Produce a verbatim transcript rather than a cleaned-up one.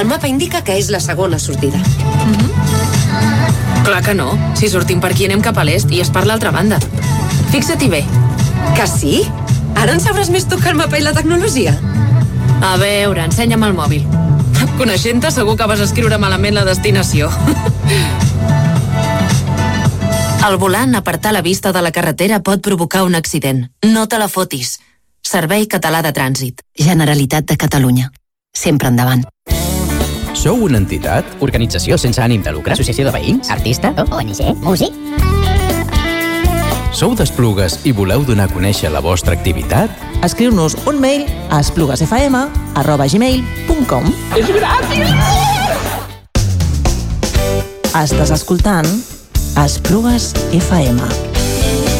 El mapa indica que és la segona sortida. Mm-hmm. Clar que no. Si sortim per aquí anem cap a l'est i es per l'altra banda. Fixa-t'hi bé. Que sí? Ara en sabràs més tu que el mapa i la tecnologia? A veure, ensenya'm el mòbil. Coneixent-te, segur que vas escriure malament la destinació. Al volant, apartar la vista de la carretera pot provocar un accident. No te la fotis. Servei Català de Trànsit. Generalitat de Catalunya. Sempre endavant. Sou una entitat? Organització sense ànim de lucre? Associació de veïns? Artista? O N G? Músic? Sou d'Esplugues i voleu donar a conèixer la vostra activitat? Escriu-nos un mail a espluguesfm arroba gmail punt com. És gratis! Estàs escoltant Esplugues F M.